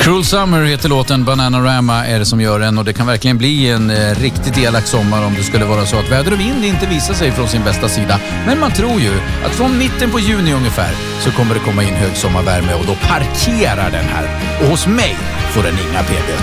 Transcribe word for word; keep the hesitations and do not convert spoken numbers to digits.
Cruel Summer heter låten, Bananarama är det som gör den, och det kan verkligen bli en eh, riktigt elak sommar om det skulle vara så att väder och vind inte visar sig från sin bästa sida. Men man tror ju att från mitten på juni ungefär så kommer det komma in högsommarvärme och då parkerar den här. Och hos mig får den inga p-böter.